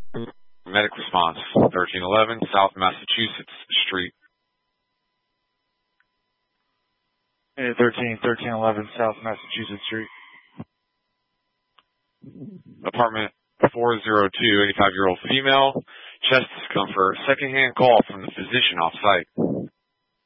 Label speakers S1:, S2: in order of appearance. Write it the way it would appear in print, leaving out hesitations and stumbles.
S1: Medic response, 1311 South Massachusetts Street.
S2: 1311 South Massachusetts Street.
S1: Apartment 402, 85-year-old female. Chest discomfort. Secondhand call from the physician off-site.